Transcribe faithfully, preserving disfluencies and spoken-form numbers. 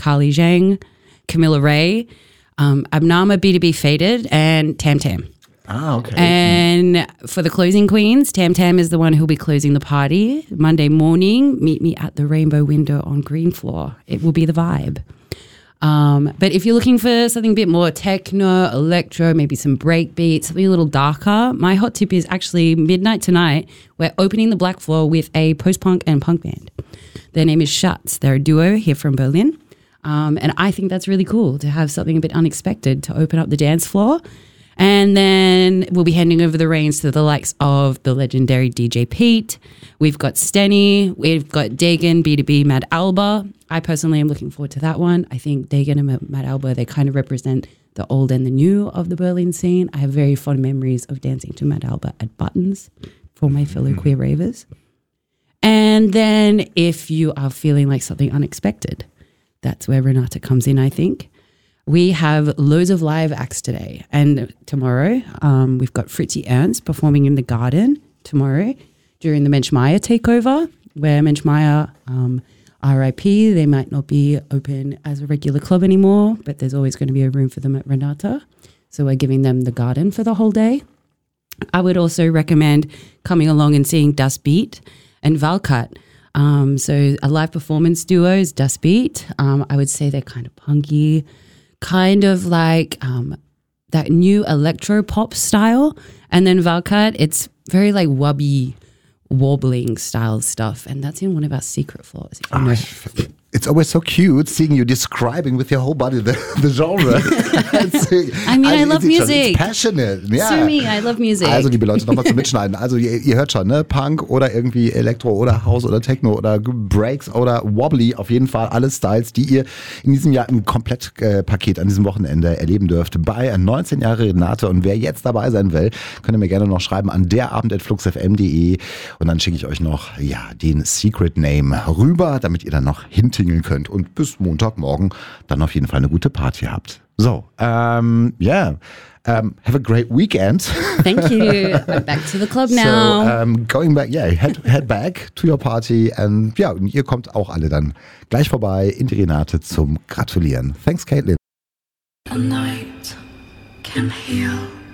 Carly Zhang, Camilla Ray, um, Abnama, B two B Faded, and Tam Tam. Ah, okay. And for the closing queens, Tam Tam is the one who'll be closing the party. Monday morning, meet me at the Rainbow Window on Green Floor. It will be the vibe. Um, but if you're looking for something a bit more techno, electro, maybe some break beats, something a little darker, my hot tip is actually midnight tonight. We're opening the Black Floor with a post-punk and punk band. Their name is Schatz. They're a duo here from Berlin. Um, and I think that's really cool to have something a bit unexpected to open up the dance floor. And then we'll be handing over the reins to the likes of the legendary D J Pete. We've got Stenny. We've got Dagan, B two B, Mad Alba. I personally am looking forward to that one. I think Dagan and Mad Alba, they kind of represent the old and the new of the Berlin scene. I have very fond memories of dancing to Mad Alba at Buttons for my fellow mm-hmm. queer ravers. And then if you are feeling like something unexpected, that's where Renata comes in, I think. We have loads of live acts today and tomorrow. Um, we've got Fritzi Ernst performing in the Garden tomorrow during the Menschmeier takeover, where Menschmeier, um, R I P, they might not be open as a regular club anymore, but there's always going to be a room for them at Renata. So we're giving them the Garden for the whole day. I would also recommend coming along and seeing Das Beat and Valkat. Um, so a live performance duo is Das Beat. Um, I would say they're kind of punky, kind of like um, that new electro pop style. And then Valkat, it's very like wubby, wobbling style stuff. And that's in one of our secret floors. If you know. Oh, it's always so cute seeing you describing with your whole body the, the genre. I mean, I, I love music. It's passionate. Ja. To me, I love music. Also, liebe Leute, nochmal zum Mitschneiden. Also, ihr, ihr hört schon, ne? Punk oder irgendwie Elektro oder House oder Techno oder Breaks oder Wobbly. Auf jeden Fall alle Styles, die ihr in diesem Jahr im Komplettpaket an diesem Wochenende erleben dürft. Bei neunzehn Jahre Renate. Und wer jetzt dabei sein will, könnt ihr mir gerne noch schreiben an derabend at fluxfm punkt de. Und dann schicke ich euch noch ja, den Secret Name rüber, damit ihr dann noch hintingeln könnt und bis Montagmorgen dann auf jeden Fall eine gute Party habt. So, um, yeah. Um, have a great weekend. Thank you. I'm back to the club now. So, um, going back, yeah, head, head back to your party. And ja, und ihr kommt auch alle dann gleich vorbei in die Renate zum Gratulieren. Thanks, Caitlin. A night can heal.